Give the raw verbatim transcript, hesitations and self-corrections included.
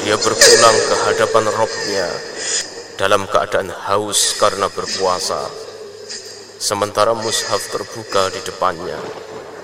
dia berpulang ke hadapan Robnya dalam keadaan haus karena berpuasa, sementara mushaf terbuka di depannya.